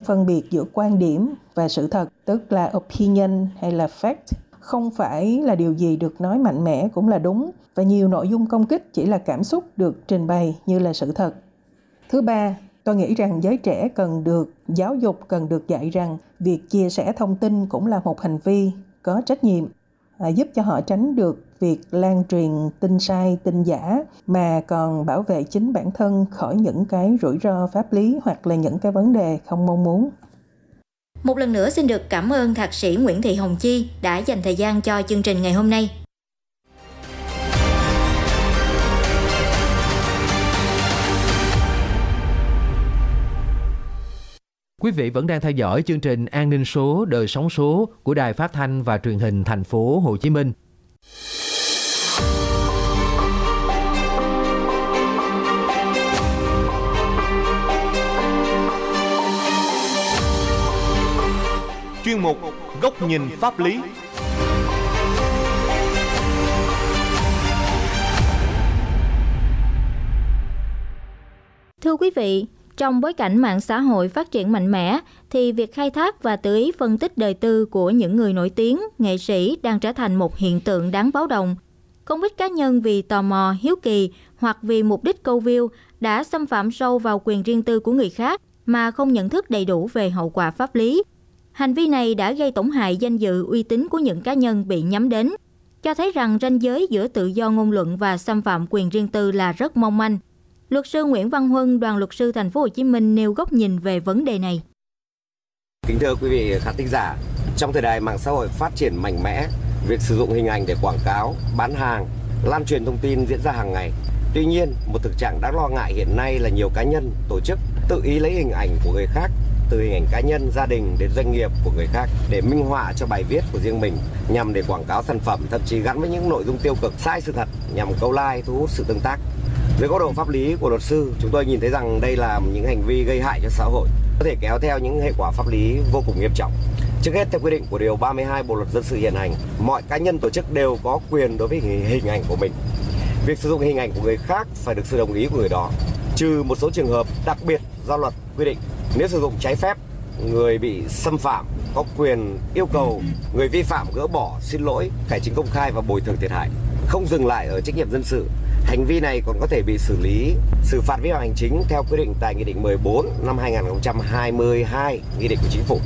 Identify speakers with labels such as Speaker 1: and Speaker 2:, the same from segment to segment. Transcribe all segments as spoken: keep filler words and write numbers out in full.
Speaker 1: phân biệt giữa quan điểm và sự thật, tức là opinion hay là fact. Không phải là điều gì được nói mạnh mẽ cũng là đúng, và nhiều nội dung công kích chỉ là cảm xúc được trình bày như là sự thật. Thứ ba, tôi nghĩ rằng giới trẻ cần được giáo dục, cần được dạy rằng việc chia sẻ thông tin cũng là một hành vi có trách nhiệm, à, giúp cho họ tránh được việc lan truyền tin sai, tin giả, mà còn bảo vệ chính bản thân khỏi những cái rủi ro pháp lý hoặc là những cái vấn đề không mong muốn.
Speaker 2: Một lần nữa xin được cảm ơn Thạc sĩ Nguyễn Thị Hồng Chi đã dành thời gian cho chương trình ngày hôm nay.
Speaker 3: Quý vị vẫn đang theo dõi chương trình An ninh số, đời sống số của Đài Phát thanh và Truyền hình Thành phố Hồ Chí Minh.
Speaker 4: Chuyên mục Góc nhìn pháp lý.
Speaker 2: Thưa quý vị, trong bối cảnh mạng xã hội phát triển mạnh mẽ, thì việc khai thác và tự ý phân tích đời tư của những người nổi tiếng, nghệ sĩ đang trở thành một hiện tượng đáng báo động. Không ít cá nhân vì tò mò, hiếu kỳ hoặc vì mục đích câu view đã xâm phạm sâu vào quyền riêng tư của người khác mà không nhận thức đầy đủ về hậu quả pháp lý. Hành vi này đã gây tổn hại danh dự, uy tín của những cá nhân bị nhắm đến, cho thấy rằng ranh giới giữa tự do ngôn luận và xâm phạm quyền riêng tư là rất mong manh. Luật sư Nguyễn Văn Huân, Đoàn luật sư Thành phố Hồ Chí Minh nêu góc nhìn về vấn đề này.
Speaker 5: Kính thưa quý vị khán thính giả, trong thời đại mạng xã hội phát triển mạnh mẽ, việc sử dụng hình ảnh để quảng cáo, bán hàng, lan truyền thông tin diễn ra hàng ngày. Tuy nhiên, một thực trạng đáng lo ngại hiện nay là nhiều cá nhân, tổ chức tự ý lấy hình ảnh của người khác, từ hình ảnh cá nhân, gia đình đến doanh nghiệp của người khác để minh họa cho bài viết của riêng mình, nhằm để quảng cáo sản phẩm, thậm chí gắn với những nội dung tiêu cực, sai sự thật nhằm câu like, thu hút sự tương tác. Dưới góc độ pháp lý của luật sư, chúng tôi nhìn thấy rằng đây là những hành vi gây hại cho xã hội, có thể kéo theo những hệ quả pháp lý vô cùng nghiêm trọng. Trước hết, theo quy định của điều ba mươi hai Bộ luật dân sự hiện hành, mọi cá nhân tổ chức đều có quyền đối với hình ảnh của mình. Việc sử dụng hình ảnh của người khác phải được sự đồng ý của người đó, trừ một số trường hợp đặc biệt do luật quy định. Nếu sử dụng trái phép, người bị xâm phạm có quyền yêu cầu người vi phạm gỡ bỏ, xin lỗi, cải chính công khai và bồi thường thiệt hại. Không dừng lại ở trách nhiệm dân sự, hành vi này còn có thể bị xử lý, xử phạt vi phạm hành chính theo quy định tại Nghị định mười bốn năm hai nghìn không trăm hai mươi hai, Nghị định của Chính phủ.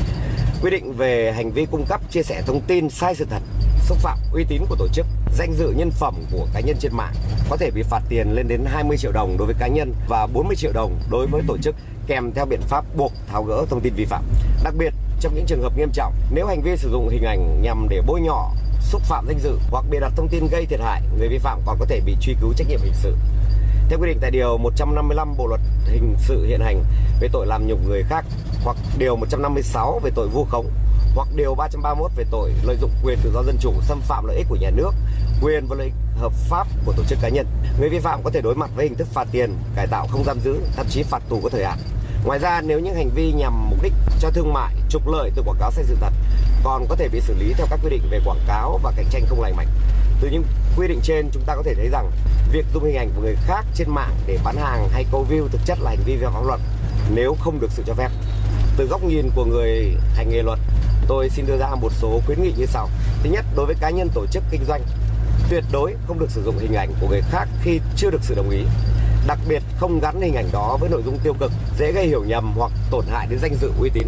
Speaker 5: Quy định về hành vi cung cấp, chia sẻ thông tin sai sự thật, xúc phạm uy tín của tổ chức, danh dự nhân phẩm của cá nhân trên mạng, có thể bị phạt tiền lên đến hai mươi triệu đồng đối với cá nhân và bốn mươi triệu đồng đối với tổ chức, kèm theo biện pháp buộc tháo gỡ thông tin vi phạm. Đặc biệt, trong những trường hợp nghiêm trọng, nếu hành vi sử dụng hình ảnh nhằm để bôi nhọ, xúc phạm danh dự hoặc bịa đặt thông tin gây thiệt hại, người vi phạm còn có thể bị truy cứu trách nhiệm hình sự. Theo quy định tại điều một trăm năm mươi lăm Bộ luật hình sự hiện hành về tội làm nhục người khác, hoặc điều một trăm năm mươi sáu về tội vu khống, hoặc điều ba trăm ba mươi mốt về tội lợi dụng quyền tự do dân chủ, xâm phạm lợi ích của nhà nước, quyền và lợi ích hợp pháp của tổ chức cá nhân, người vi phạm có thể đối mặt với hình thức phạt tiền, cải tạo không giam giữ, thậm chí phạt tù có thời hạn. Ngoài ra, nếu những hành vi nhằm mục đích cho thương mại, trục lợi từ quảng cáo sai sự thật, còn có thể bị xử lý theo các quy định về quảng cáo và cạnh tranh không lành mạnh. Từ những quy định trên, chúng ta có thể thấy rằng việc dùng hình ảnh của người khác trên mạng để bán hàng hay câu view thực chất là hành vi vi phạm pháp luật nếu không được sự cho phép. Từ góc nhìn của người hành nghề luật, tôi xin đưa ra một số khuyến nghị như sau. Thứ nhất, đối với cá nhân, tổ chức kinh doanh, tuyệt đối không được sử dụng hình ảnh của người khác khi chưa được sự đồng ý. Đặc biệt không gắn hình ảnh đó với nội dung tiêu cực, dễ gây hiểu nhầm hoặc tổn hại đến danh dự, uy tín.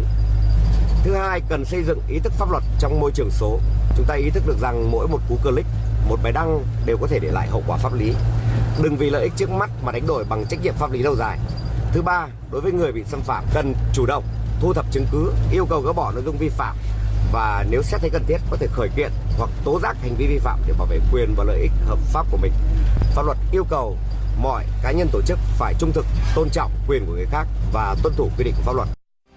Speaker 5: Thứ hai, cần xây dựng ý thức pháp luật trong môi trường số. Chúng ta ý thức được rằng mỗi một cú click, một bài đăng đều có thể để lại hậu quả pháp lý. Đừng vì lợi ích trước mắt mà đánh đổi bằng trách nhiệm pháp lý lâu dài. Thứ ba, đối với người bị xâm phạm, cần chủ động thu thập chứng cứ, yêu cầu gỡ bỏ nội dung vi phạm và nếu xét thấy cần thiết có thể khởi kiện hoặc tố giác hành vi vi phạm để bảo vệ quyền và lợi ích hợp pháp của mình. Pháp luật yêu cầu mọi cá nhân, tổ chức phải trung thực, tôn trọng quyền của người khác và tuân thủ quy định của pháp luật.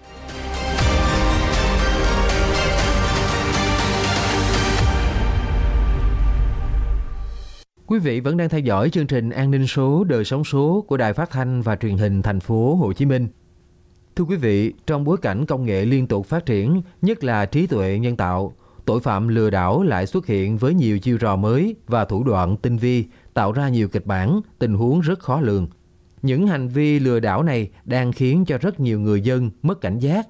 Speaker 3: Quý vị vẫn đang theo dõi chương trình An ninh số, đời sống số của Đài Phát thanh và Truyền hình Thành phố Hồ Chí Minh. Thưa quý vị, trong bối cảnh công nghệ liên tục phát triển, nhất là trí tuệ nhân tạo, tội phạm lừa đảo lại xuất hiện với nhiều chiêu trò mới và thủ đoạn tinh vi, tạo ra nhiều kịch bản, tình huống rất khó lường. Những hành vi lừa đảo này đang khiến cho rất nhiều người dân mất cảnh giác